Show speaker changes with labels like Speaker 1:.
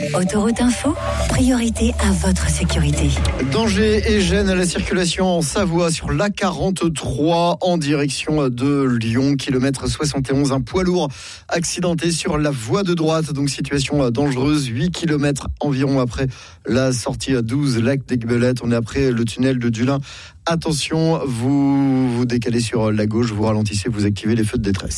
Speaker 1: Autoroute Info, priorité à votre sécurité.
Speaker 2: Danger et gêne à la circulation en Savoie sur l'A43 en direction de Lyon, kilomètre 71. Un poids lourd accidenté sur la voie de droite, donc situation dangereuse. 8 km environ après la sortie à 12, lac d'Aiguebelette. On est après le tunnel de Dulin. Attention, vous décalez sur la gauche, vous ralentissez, vous activez les feux de détresse.